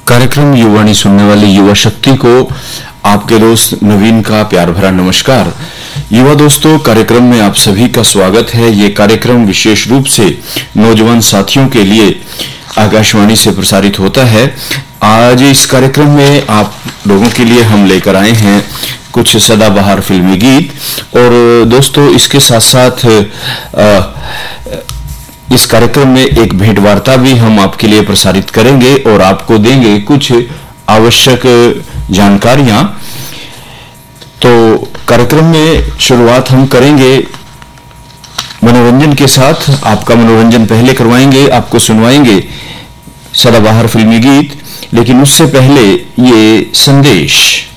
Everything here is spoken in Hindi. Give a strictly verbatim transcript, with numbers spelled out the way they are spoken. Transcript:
कार्यक्रम युवाणी सुनने वाली युवा शक्ति को आपके दोस्त नवीन का प्यार भरा नमस्कार। युवा दोस्तों, कार्यक्रम में आप सभी का स्वागत है। ये कार्यक्रम विशेष रूप से नौजवान साथियों के लिए आकाशवाणी से प्रसारित होता है। आज इस कार्यक्रम में आप लोगों के लिए हम लेकर आए हैं कुछ सदाबहार फिल्मी गीत और दोस्तों इसके साथ साथ आ, इस कार्यक्रम में एक भेंट वार्ता भी हम आपके लिए प्रसारित करेंगे और आपको देंगे कुछ आवश्यक जानकारियां। तो कार्यक्रम में शुरुआत हम करेंगे मनोरंजन के साथ। आपका मनोरंजन पहले करवाएंगे, आपको सुनवाएंगे सदाबहार फिल्मी गीत, लेकिन उससे पहले ये संदेश।